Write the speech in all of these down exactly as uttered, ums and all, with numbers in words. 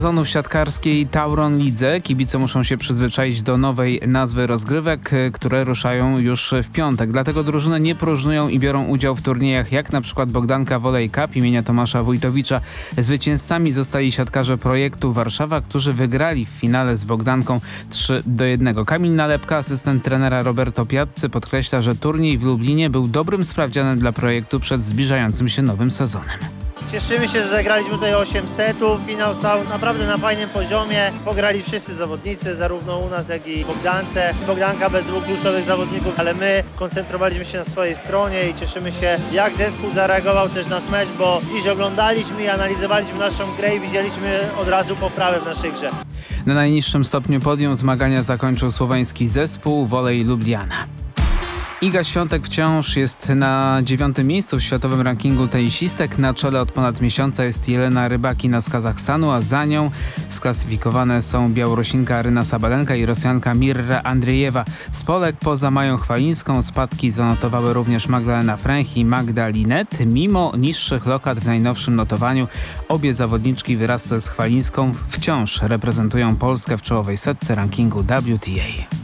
Sezonu w siatkarskiej Tauron Lidze kibice muszą się przyzwyczaić do nowej nazwy rozgrywek, które ruszają już w piątek. Dlatego drużyny nie próżnują i biorą udział w turniejach jak na przykład Bogdanka Volley Cup imienia Tomasza Wójtowicza. Zwycięzcami zostali siatkarze projektu Warszawa, którzy wygrali w finale z Bogdanką trzy do jednego. Kamil Nalepka, asystent trenera Roberto Piazzy, podkreśla, że turniej w Lublinie był dobrym sprawdzianem dla projektu przed zbliżającym się nowym sezonem. Cieszymy się, że zagraliśmy tutaj osiem setów. Finał stał naprawdę na fajnym poziomie. Pograli wszyscy zawodnicy, zarówno u nas, jak i w Bogdance. Bogdanka bez dwóch kluczowych zawodników, ale my koncentrowaliśmy się na swojej stronie i cieszymy się, jak zespół zareagował też na mecz, bo dziś oglądaliśmy i analizowaliśmy naszą grę i widzieliśmy od razu poprawę w naszej grze. Na najniższym stopniu podium zmagania zakończył słoweński zespół Volley Lubliana. Iga Świątek wciąż jest na dziewiątym miejscu w światowym rankingu tenisistek. Na czele od ponad miesiąca jest Jelena Rybakina z Kazachstanu, a za nią sklasyfikowane są Białorusinka Aryna Sabalenka i Rosjanka Mirra Andriejewa. Z Polek poza Mają Chwalińską spadki zanotowały również Magdalena Fręch i Magda Linet. Mimo niższych lokat w najnowszym notowaniu obie zawodniczki wraz z Chwalińską wciąż reprezentują Polskę w czołowej setce rankingu W T A.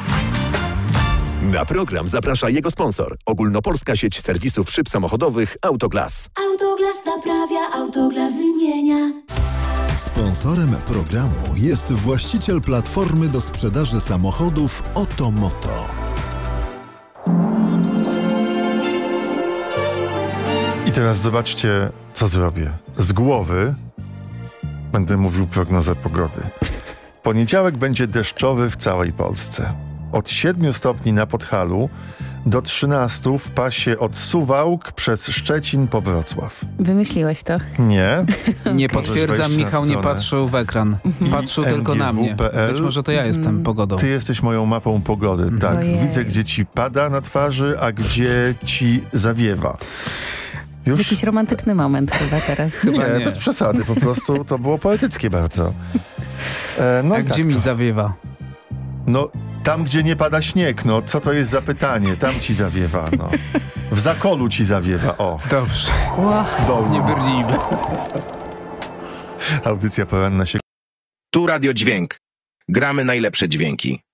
Na program zaprasza jego sponsor. Ogólnopolska sieć serwisów szyb samochodowych Autoglas. Autoglas naprawia, Autoglas wymienia. Sponsorem programu jest właściciel platformy do sprzedaży samochodów Otomoto. I teraz zobaczcie, co zrobię. Z głowy będę mówił prognozę pogody. Poniedziałek będzie deszczowy w całej Polsce. Od siedmiu stopni na Podhalu do trzynastu w pasie od Suwałk przez Szczecin po Wrocław. Wymyśliłeś to? Nie. Nie potwierdzam, Michał nie patrzył w ekran. Mhm. Patrzył M G W tylko na mnie. P L. Być może to ja jestem pogodą. Ty jesteś moją mapą pogody. Tak, Ojej. widzę, gdzie ci pada na twarzy, a gdzie ci zawiewa. Już... Jakiś romantyczny moment chyba teraz. Chyba nie, nie. bez przesady, po prostu to było poetyckie bardzo. E, no a tak, gdzie mi to... zawiewa? No, tam, gdzie nie pada śnieg, no, co to jest za pytanie? Tam ci zawiewa, no. W Zakolu ci zawiewa, o. Dobrze. Wow. Nie brnijmy. Audycja poranna się... Tu Radio Dźwięk. Gramy najlepsze dźwięki.